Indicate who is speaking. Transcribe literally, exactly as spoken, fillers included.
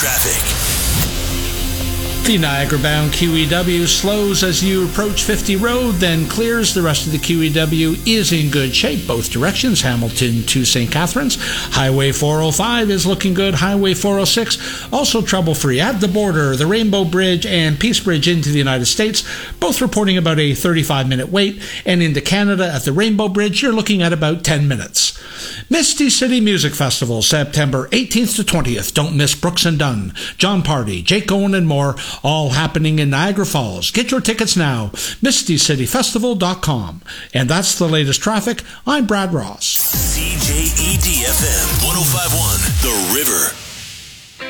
Speaker 1: traffic.
Speaker 2: The Niagara-bound Q E W slows as you approach fifty Road, then clears. The rest of the Q E W is in good shape, both directions, Hamilton to Saint Catharines. Highway four oh five is looking good. Highway four oh six, also trouble-free at the border. The Rainbow Bridge and Peace Bridge into the United States, both reporting about a thirty-five minute wait. And into Canada at the Rainbow Bridge, you're looking at about ten minutes. Misty City Music Festival, September eighteenth to twentieth. Don't miss Brooks and Dunn, John Party, Jake Owen, and more, all happening in Niagara Falls. Get your tickets now, misty city festival dot com. And that's the latest traffic. I'm Brad Ross.
Speaker 1: C J E D F M one oh five point one, The River.